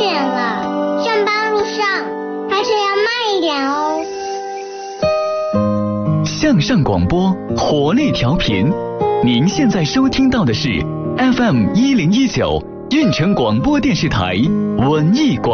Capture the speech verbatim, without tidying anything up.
点了，上班路上还是要慢一点哦。 向上广播，活力调频，您现在收听到的是 F M 一零一九运城广播电视台文艺广播。